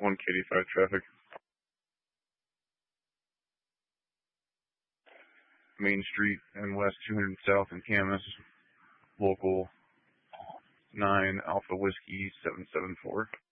1K85 traffic. Main Street and West 200 South in Camas. Local 9 Alpha Whiskey 774.